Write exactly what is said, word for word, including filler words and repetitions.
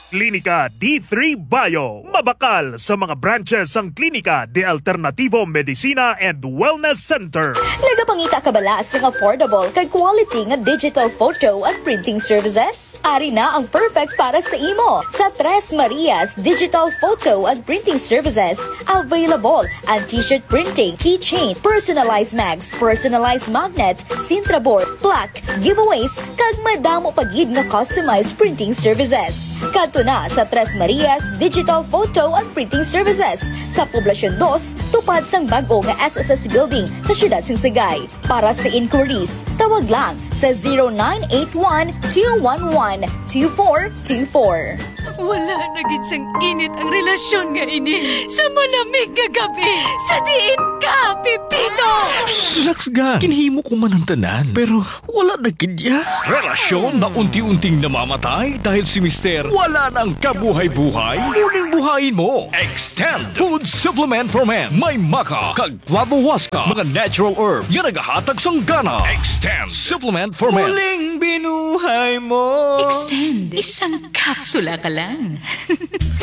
Klinika D three Bio. Mabakal sa mga branches ang Klinika de Alternativo Medicina and Wellness Center. Nagapangita ka bala sa affordable kag quality nga digital photo at printing services? Ari na ang perfect para sa imo sa Tres Marias Digital Photo and Printing Services. Available ang t-shirt printing, keychain, personalized mags, personalized magnet, Sintra board, plaque, giveaways, kag madamo pagid nga customized printing services. Kadto na sa Tres Marias Digital Photo and Printing Services sa Poblasyon two, tupad sang bag-o nga S S S Building sa Siyudad Singsagay. Para sa inquiries, tawag lang sa zero nine eight one, two one one, two four two four. Wala na gid sang init ang relasyon nga ini sa malamig nga gabi. Sa diin ka, Pipito! Relax ga. Kinhimo ko man ang tanan. Pero wala na gid ya. Relasyon na unti-unting namamatay dahil si Mister wala nang kabuhay-buhay. Muling buhayin mo. Extend Food Supplement for Men. May maka, kag flavowaska, mga natural herbs nga nagahatag sang gana. Extend Supplement for Men. Muling binuhay mo. Extend. Isang kapsula ka lang.